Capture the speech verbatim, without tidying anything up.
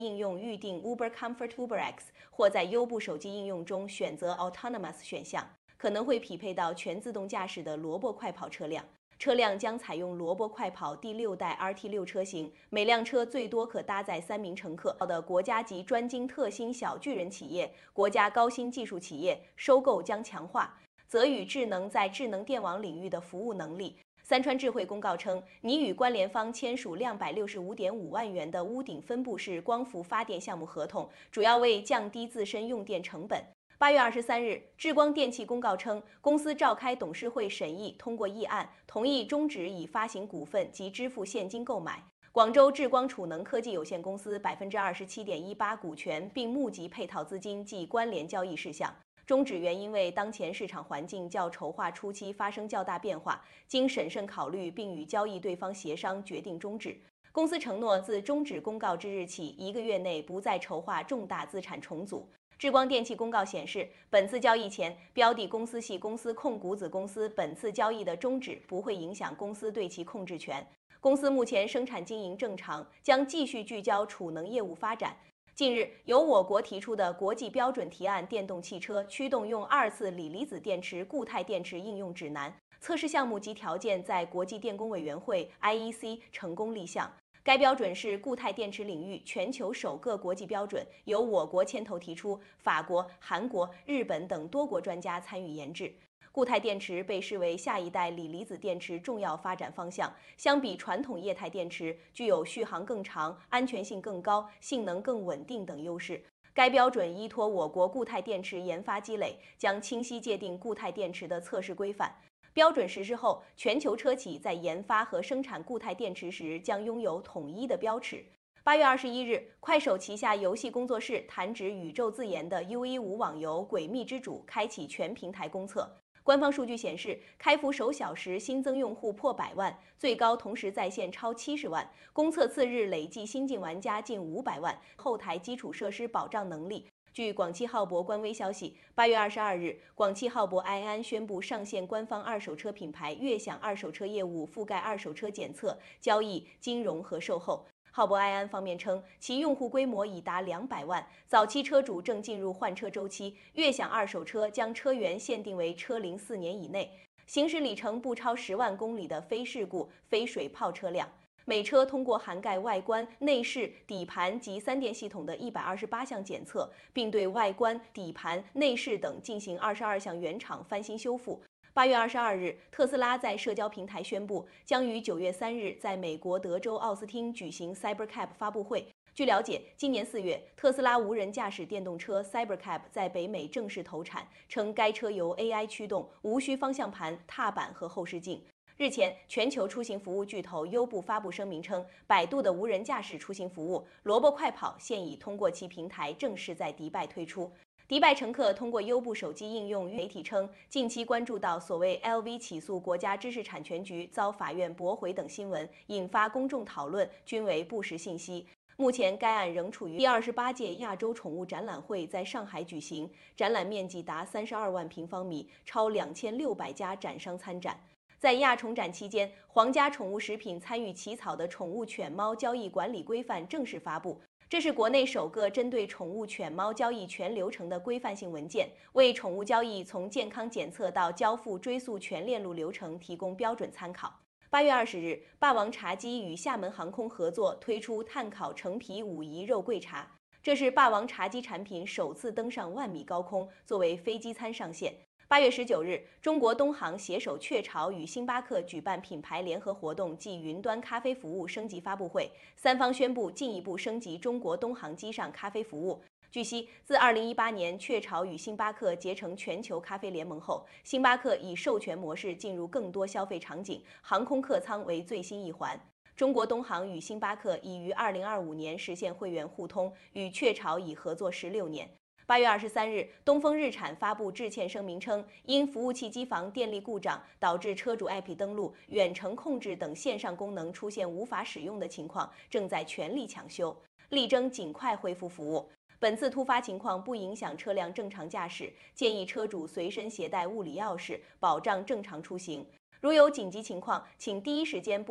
应用预定 Uber Comfort UberX， 或在优步手机应用中选择 Autonomous 选项，可能会匹配到全自动驾驶的萝卜快跑车辆。车辆将采用萝卜快跑第六代 R T 六 车型，每辆车最多可搭载三名乘客。的国家级专精特新小巨人企业、国家高新技术企业收购将强化泽宇智能在智能电网领域的服务能力。三川智慧公告称，拟与关联方签署两百六十五点五万元的屋顶分布式光伏发电项目合同，主要为降低自身用电成本。八月二十三日，智光电气公告称，公司召开董事会审议通过议案，同意终止以发行股份及支付现金购买广州智光储能科技有限公司百分之二十七点一八股权，并募集配套资金及关联交易事项。终止原因为当前市场环境较筹划初期发生较大变化，经审慎考虑并与交易对方协商，决定终止。公司承诺自终止公告之日起一个月内不再筹划重大资产重组。智光电气公告显示，本次交易前，标的公司系公司控股子公司本次交易的终止不会影响公司对其控制权。公司目前生产经营正常，将继续聚焦储能业务发展。近日，由我国提出的国际标准提案电动汽车驱动用二次锂离子电池固态电池应用指南测试项目及条件在国际电工委员会 I E C 成功立项。该标准是固态电池领域全球首个国际标准，由我国牵头提出，法国、韩国、日本等多国专家参与研制。固态电池被视为下一代锂离子电池重要发展方向，相比传统液态电池，具有续航更长、安全性更高、性能更稳定等优势。该标准依托我国固态电池研发积累，将清晰界定固态电池的测试规范。标准实施后，全球车企在研发和生产固态电池时将拥有统一的标尺。八月二十一日，快手旗下游戏工作室弹指宇宙自研的 U 一五网游《诡秘之主》开启全平台公测。官方数据显示，开服首小时新增用户破百万，最高同时在线超七十万，公测次日累计新进玩家近五百万，后台基础设施保障能力。据广汽浩博官微消息，八月二十二日，广汽浩博埃安宣布上线官方二手车品牌悦享二手车业务，覆盖二手车检测、交易、金融和售后。浩博埃安方面称，其用户规模已达两百万，早期车主正进入换车周期。悦享二手车将车源限定为车龄四年以内、行驶里程不超十万公里的非事故、非水泡车辆。每车通过涵盖外观、内饰、底盘及三电系统的一百二十八项检测，并对外观、底盘、内饰等进行二十二项原厂翻新修复。八月二十二日，特斯拉在社交平台宣布，将于九月三日在美国德州奥斯汀举行 Cybercab 发布会。据了解，今年四月，特斯拉无人驾驶电动车 Cybercab 在北美正式投产，称该车由 A I 驱动，无需方向盘、踏板和后视镜。日前，全球出行服务巨头优步发布声明称，百度的无人驾驶出行服务萝卜快跑现已通过其平台正式在迪拜推出。迪拜乘客通过优步手机应用，媒体称近期关注到所谓 L V 起诉国家知识产权局遭法院驳回等新闻，引发公众讨论，均为不实信息。目前该案仍处于第二十八届亚洲宠物展览会在上海举行，展览面积达三十二万平方米，超两千六百家展商参展。在亚宠展期间，皇家宠物食品参与起草的宠物犬猫交易管理规范正式发布，这是国内首个针对宠物犬猫交易全流程的规范性文件，为宠物交易从健康检测到交付追溯全链路流程提供标准参考。八月二十日，霸王茶姬与厦门航空合作推出碳烤橙皮武夷肉桂茶，这是霸王茶姬产品首次登上万米高空，作为飞机餐上线。八月十九日，中国东航携手雀巢与星巴克举办品牌联合活动暨云端咖啡服务升级发布会，三方宣布进一步升级中国东航机上咖啡服务。据悉，自二零一八年雀巢与星巴克结成全球咖啡联盟后，星巴克以授权模式进入更多消费场景，航空客舱为最新一环。中国东航与星巴克已于二零二五年实现会员互通，与雀巢已合作十六年。八月二十三日，东风日产发布致歉声明称，因服务器机房电力故障导致车主 A P P 登录、远程控制等线上功能出现无法使用的情况，正在全力抢修，力争尽快恢复服务。本次突发情况不影响车辆正常驾驶，建议车主随身携带物理钥匙，保障正常出行。如有紧急情况，请第一时间